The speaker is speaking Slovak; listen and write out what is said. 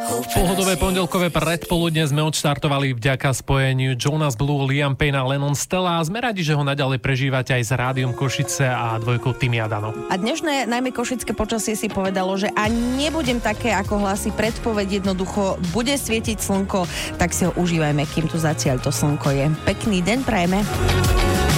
Pohodové pondelkové predpoludne sme odštartovali vďaka spojeniu Jonas Blue, Liam Payne a Lennon Stella a sme radi, že ho naďalej prežívate aj s Rádiom Košice a dvojkou Timiadano. A dnešné najmä košické počasie si povedalo, že ani nebudem také, ako hlási predpoveď, jednoducho bude svietiť slnko, tak si ho užívajme, kým tu zatiaľ to slnko je. Pekný deň prajeme.